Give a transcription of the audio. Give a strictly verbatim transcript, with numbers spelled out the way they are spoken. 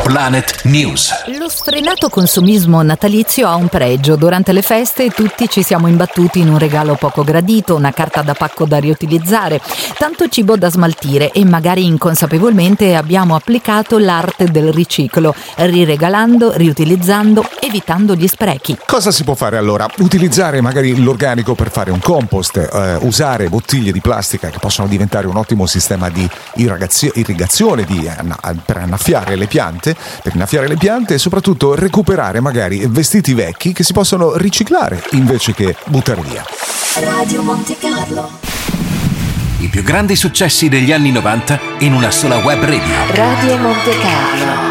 Planet News. Lo sfrenato consumismo natalizio ha un pregio. Durante le feste tutti ci siamo imbattuti in un regalo poco gradito, una carta da pacco da riutilizzare, tanto cibo da smaltire e magari inconsapevolmente abbiamo applicato l'arte del riciclo, riregalando, riutilizzando, evitando gli sprechi. Cosa si può fare allora? Utilizzare magari l'organico per fare un compost, eh, usare bottiglie di plastica che possono diventare un ottimo sistema di irrigazio- irrigazione di, anna- per annaffiare le piante, per innaffiare le piante e soprattutto recuperare magari vestiti vecchi che si possono riciclare invece che buttare via. Radio Monte Carlo. I più grandi successi degli anni novanta in una sola web radio. Radio Monte Carlo.